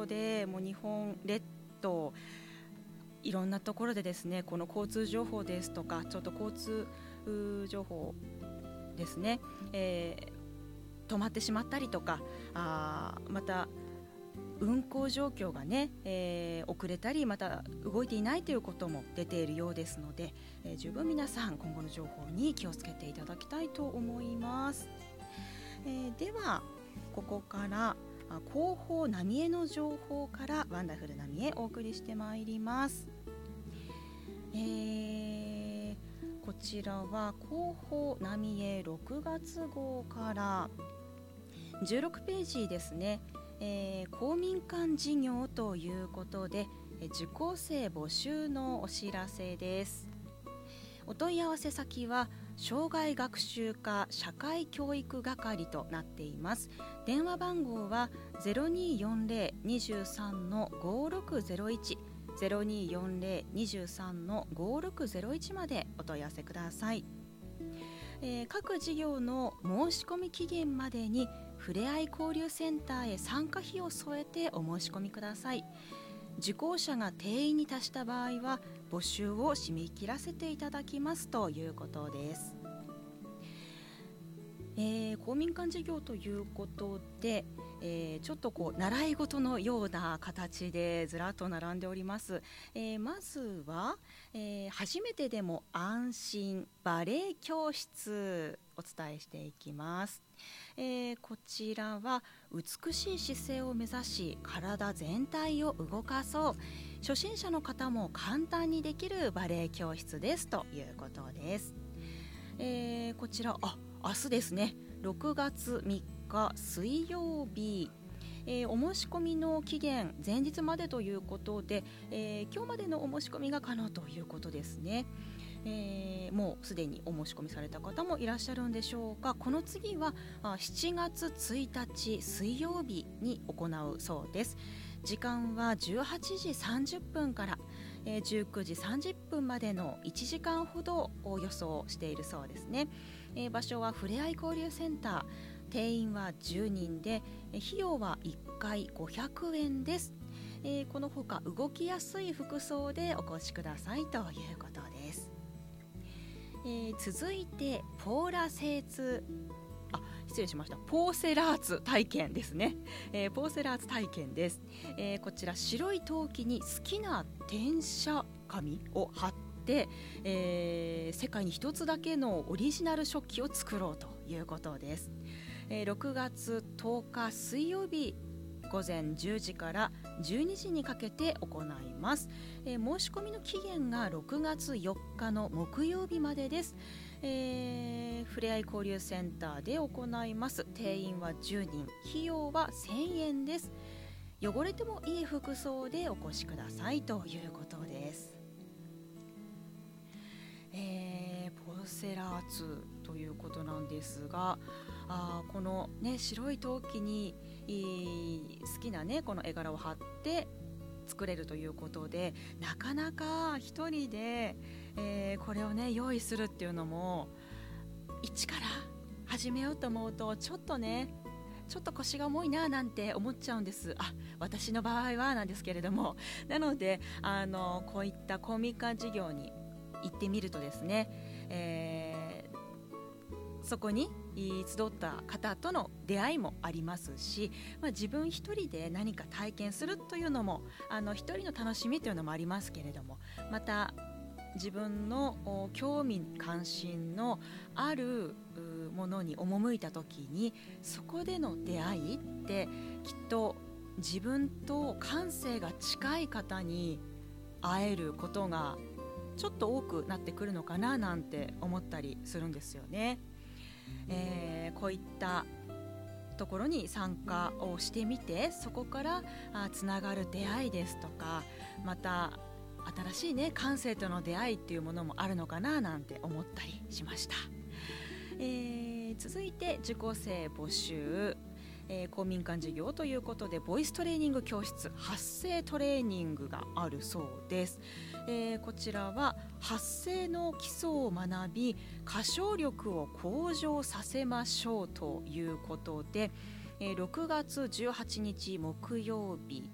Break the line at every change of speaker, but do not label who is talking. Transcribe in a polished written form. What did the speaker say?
でもう日本列島いろんなところでですね、この交通情報ですとか、ちょっと交通情報ですね、止まってしまったりとか、また運行状況がね、遅れたりまた動いていないということも出ているようですので、十分皆さん今後の情報に気をつけていただきたいと思います。ではここから広報浪江の情報からワンダフル浪江お送りしてまいります。こちらは広報浪江6月号から16ページですね。公民館事業ということで受講生募集のお知らせです。お問い合わせ先は障害学習課社会教育係となっています。電話番号は 0240-23-5601 0240-23-5601 までお問い合わせください。各事業の申し込み期限までにふれあい交流センターへ参加費を添えてお申し込みください。受講者が定員に達した場合は募集を締め切らせていただきますということです。公民館事業ということで、ちょっと習い事のような形でずらっと並んでおります。まずは、初めてでも安心バレエ教室お伝えしていきます。こちらは美しい姿勢を目指し体全体を動かそう、初心者の方も簡単にできるバレエ教室ですということです。こちら明日ですね、6月3日水曜日、お申し込みの期限前日までということで、今日までのお申し込みが可能ということですね。もうすでにお申し込みされた方もいらっしゃるんでしょうか。この次は7月1日水曜日に行うそうです。時間は18時30分から19時30分までの1時間ほどを予想しているそうですね。場所はふれあい交流センター、定員は10人で費用は1回500円です。このほか動きやすい服装でお越しくださいということです。続いてポーラセラーツ体験ですね。ポーセラーツ体験です。こちら白い陶器に好きな転写紙を貼って、世界に一つだけのオリジナル食器を作ろうということです。6月10日水曜日午前10時から12時にかけて行います。申し込みの期限が6月4日の木曜日までです。ふれあい交流センターで行います。定員は10人、費用は1000円です。汚れてもいい服装でお越しくださいということです。ポーセラーツということなんですが、この、ね、白い陶器に好きな、ね、この絵柄を貼って作れるということで、なかなか一人で、これをね用意するっていうのも一から始めようと思うとちょっと腰が重いななんて思っちゃうんです。私の場合はなんですけれども、なのでこういった公民館事業に行ってみるとですね、そこに集った方との出会いもありますし、自分一人で何か体験するというのも一人の楽しみというのもありますけれども、また自分の興味関心のあるものに赴いた時にそこでの出会いってきっと自分と感性が近い方に会えることがちょっと多くなってくるのかななんて思ったりするんですよね。こういったところに参加をしてみて、そこからつながる出会いですとか、また新しいね感性との出会いっていうものもあるのかななんて思ったりしました。続いて受講生募集、公民館事業ということでボイストレーニング教室発声トレーニングがあるそうです。こちらは発声の基礎を学び歌唱力を向上させましょうということで、6月18日木曜日